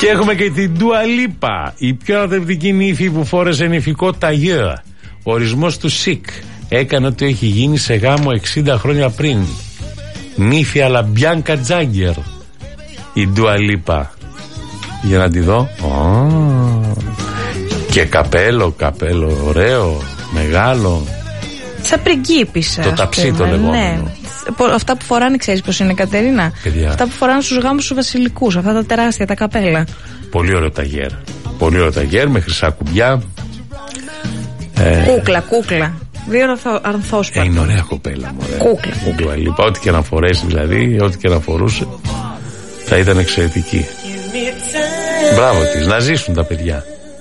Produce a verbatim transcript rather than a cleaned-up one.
Και έχουμε και την Dua Lipa, η πιο αναδευτική νύφη που φόρεσε νυφικό ταγιέρ. Ο ορισμός του Σικ έκανε ότι έχει γίνει σε γάμο εξήντα χρόνια πριν. Νύφη αλλά Μπιάνκα Τζάγκερ, η Dua Lipa. Για να τη δω. Oh. Και καπέλο, καπέλο, ωραίο, μεγάλο. Σαν πριγκίπισσα. Το ταψί το λεγόμενο. Ναι. Αυτά που φοράνε, ξέρεις πως είναι, Κατερίνα? Παιδιά. Αυτά που φοράνε στους γάμους τους βασιλικούς, αυτά τα τεράστια, τα καπέλα. Πολύ ωραίο ταγιέρ. Πολύ ωραίο ταγιέρ με χρυσά κουμπιά. Ε... Κούκλα, κούκλα. Δύο ανθόσπαρτα. Ε, είναι ωραία κοπέλα μου. Κούκλα. Κούκλα λοιπόν. Ό,τι και να φορέσει δηλαδή, ό,τι και να φορούσε, θα ήταν εξαιρετική. Μπράβο της, να ζήσουν τα παιδιά.